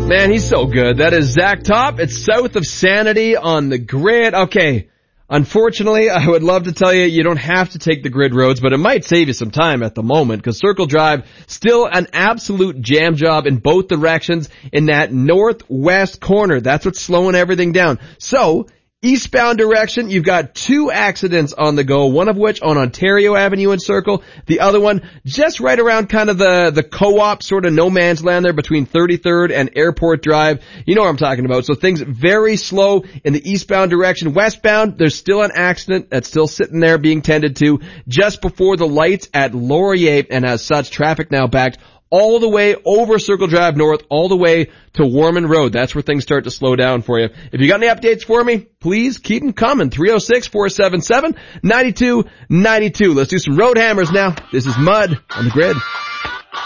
Man, he's so good. That is Zach Top. It's south of Sanity on the grid. Okay. Unfortunately, I would love to tell you you don't have to take the grid roads, but it might save you some time at the moment because Circle Drive, still an absolute jam job in both directions in that northwest corner. That's what's slowing everything down. So, eastbound direction, you've got 2 accidents on the go, one of which on Ontario Avenue and Circle, the other one just right around kind of the co-op sort of no man's land there between 33rd and Airport Drive. You know what I'm talking about. So things very slow in the eastbound direction. Westbound, there's still an accident that's still sitting there being tended to just before the lights at Laurier, and as such, traffic now backed all the way over Circle Drive North, all the way to Warman Road. That's where things start to slow down for you. If you got any updates for me, please keep them coming. 306-477-9292. Let's do some road hammers now. This is Mud on the Grid.